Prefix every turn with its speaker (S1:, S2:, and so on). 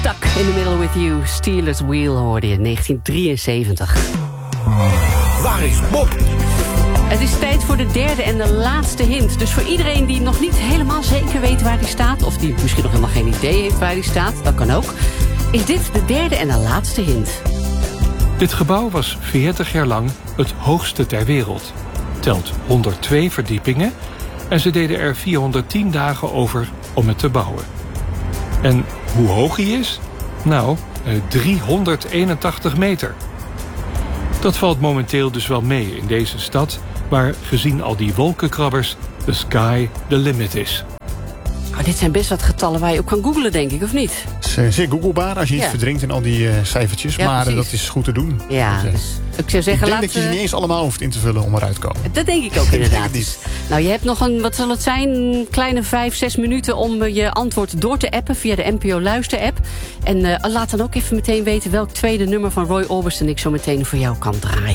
S1: Stuck in the Middle with You. Steelers Wheel hoorde je in 1973.
S2: Waar is Bob?
S1: Het is tijd voor de derde en de laatste hint. Dus voor iedereen die nog niet helemaal zeker weet waar die staat... of die misschien nog helemaal geen idee heeft waar die staat, dat kan ook... is dit de derde en de laatste hint.
S3: Dit gebouw was 40 jaar lang het hoogste ter wereld. Telt 102 verdiepingen en ze deden er 410 dagen over om het te bouwen. En hoe hoog hij is? Nou, 381 meter. Dat valt momenteel dus wel mee in deze stad... waar, gezien al die wolkenkrabbers, the sky the limit is.
S1: Oh, dit zijn best wat getallen waar je op kan googlen, denk ik, of niet?
S2: Het is zeer googlebaar als je niet verdrinkt in al die cijfertjes.
S1: Ja,
S2: maar
S1: precies.
S2: dat is goed te doen.
S1: Ja, dus ik zou zeggen...
S2: Ik denk dat je ze niet eens allemaal hoeft in te vullen om eruit te komen.
S1: Dat denk ik ook
S2: Ik
S1: inderdaad.
S2: denk het niet.
S1: Nou, je hebt nog een, wat zal het zijn, een kleine 5-6 minuten... om je antwoord door te appen via de NPO Luister-app. En laat dan ook even meteen weten welk tweede nummer van Roy Orbison... ik zo meteen voor jou kan draaien.